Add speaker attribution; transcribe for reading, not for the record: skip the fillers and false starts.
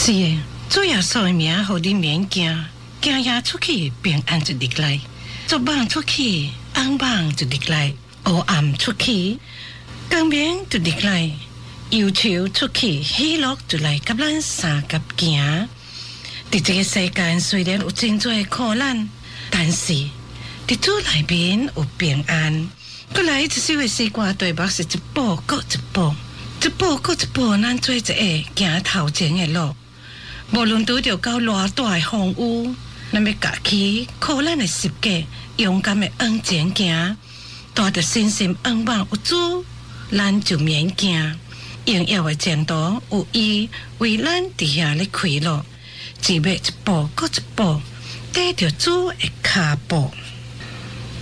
Speaker 1: 是的，主耶稣的名，互你免惊，惊也出去，平安就入来；做梦出去，暗梦就入来；黑暗出去，光明就入来；忧愁出去，喜乐就来甲咱三甲行。伫这个世间虽然有真多苦难，但是伫主内面有平安。过来一首的诗歌题目是一步搁一步，一步搁一步，咱做一个行头前的路。无论拄着到偌大的风雨，咱要家起靠咱的十架，勇敢的往前行，带着信心往往有主，咱就免惊。荣耀的前途有伊为咱伫遐咧开路，只要一步搁一步，跟着主的脚步。